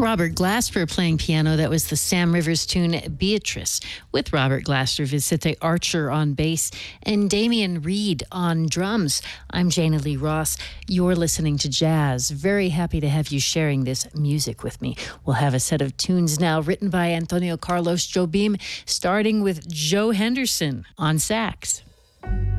Robert Glasper playing piano. That was the Sam Rivers tune Beatrice, with Robert Glasper Vicente Archer on bass and Damian Reed on drums. I'm Jana Lee Ross. You're listening to Jazz. Very happy to have you sharing this music with me. We'll have a set of tunes now written by Antonio Carlos Jobim, starting with Joe Henderson on sax.